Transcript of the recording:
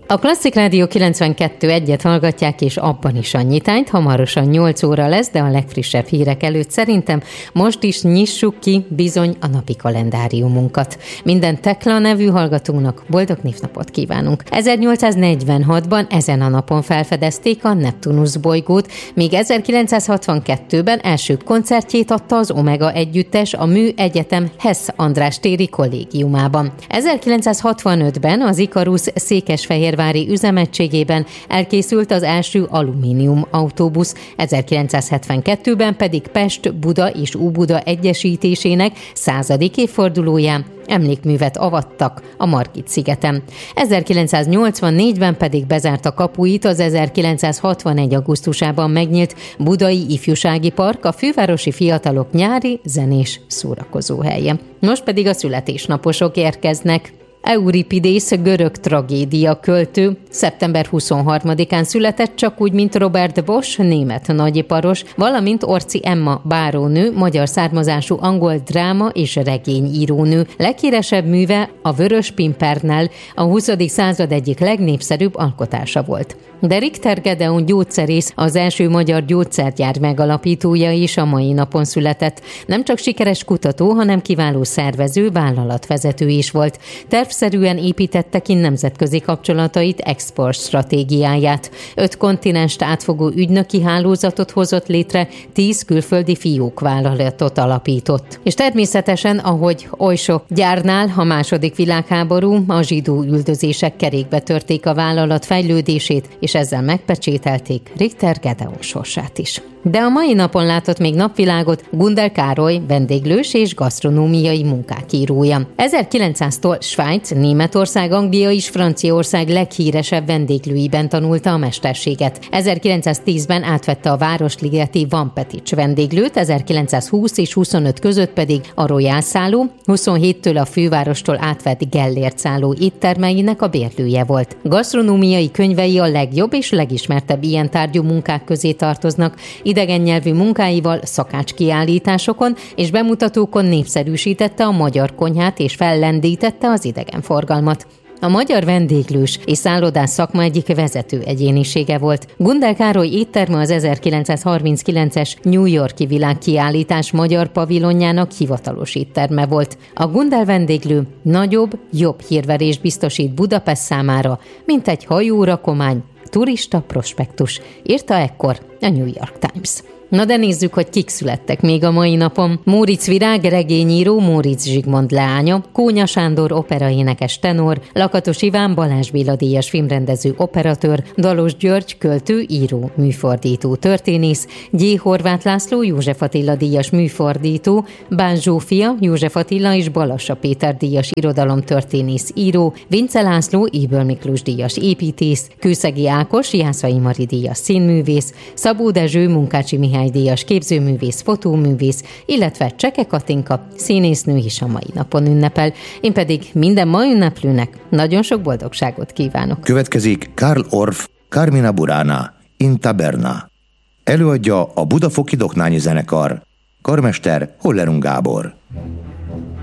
A Klasszik Rádió 92.1-et hallgatják, és abban is a nyitányt. Hamarosan 8 óra lesz, de a legfrissebb hírek előtt szerintem most is nyissuk ki bizony a napi kalendáriumunkat. Minden Tekla nevű hallgatónak boldog névnapot kívánunk. 1846-ban ezen a napon felfedezték a Neptunusz bolygót, míg 1962-ben első koncertjét adta az Omega együttes a Műegyetem Hess András téri kollégiumában. 1965-ben az Ikarus Székesfehérvári üzemegységében elkészült az első alumínium autóbusz, 1972-ben pedig Pest, Buda és Óbuda egyesítésének 100. évfordulóján emlékművet avattak a Margit-szigeten. 1984-ben pedig bezárta kapuit az 1961. augusztusában megnyílt Budai Ifjúsági Park, a fővárosi fiatalok nyári zenés szórakozóhelye. Most pedig a születésnaposok érkeznek. Euripidész görög tragédia költő szeptember 23-án született, csak úgy, mint Robert Bosch, német nagyiparos, valamint Orczy Emma bárónő, magyar származású angol dráma és regényírónő. Leghíresebb műve a Vörös Pimpernel, a 20. század egyik legnépszerűbb alkotása volt. De Richter Gedeon gyógyszerész, az első magyar gyógyszergyár megalapítója is a mai napon született. Nem csak sikeres kutató, hanem kiváló szervező, vállalatvezető is volt. Tervszerűen építette ki nemzetközi kapcsolatait, export stratégiáját. 5 kontinenst átfogó ügynöki hálózatot hozott létre, 10 külföldi fiókvállalatot alapított. És természetesen, ahogy oly sok gyárnál, a második világháború, a zsidó üldözések kerékbe törték a vállalat fejlődését, és ezzel megpecsételték Richter Gedeon sorsát is. De a mai napon látott még napvilágot Gundel Károly, vendéglős és gasztronómiai munkák írója. 1900-tól Svájc, Németország, Anglia és Franciaország leghíresebb vendéglőiben tanulta a mesterséget. 1910-ben átvette a városligeti Van Petics vendéglőt, 1920 és 25 között pedig a Royal szálló, 27-től a fővárostól átvett Gellért szálló éttermeinek a bérlője volt. Gasztronómiai könyvei a legjobb és legismertebb ilyen tárgyú munkák közé tartoznak. Idegen nyelvű munkáival szakácskiállításokon és bemutatókon népszerűsítette a magyar konyhát és fellendítette az idegenforgalmat. A magyar vendéglős és szállodás szakma egyik vezető egyénisége volt. Gundel Károly étterme az 1939-es New York-i világkiállítás magyar pavilonjának hivatalos étterme volt. A Gundel vendéglő nagyobb, jobb hírverést biztosít Budapest számára, mint egy hajórakomány, turista prospektus, írta ekkor a New York Times. Na de nézzük, hogy kik születtek még a mai napon. Móricz Virág, regényíró, Móricz Zsigmond leánya, Kónya Sándor, operaénekes tenor, Lakatos Iván, Balázs Béla díjas filmrendező, operatőr, Dalos György, költő, író, műfordító, történész, G. Horváth László, József Attila díjas műfordító, Bán Zsófia, József Attila és Balassa Péter díjas irodalomtörténész, író, Vince László, Yböl Miklós díjas építész, Kőszegi Ákos, Jászai Mari díjas színművész, Szabó Dezső, Munkácsi Mihály díjas képzőművész, fotóművész, illetve Cseke Katinka, színésznő is a mai napon ünnepel. Én pedig minden ma ünneplőnek nagyon sok boldogságot kívánok. Következik Karl Orff, Carmina Burana, in Taberna. Előadja a Budafoki Doknányi Zenekar. Karmester Hollerung Gábor.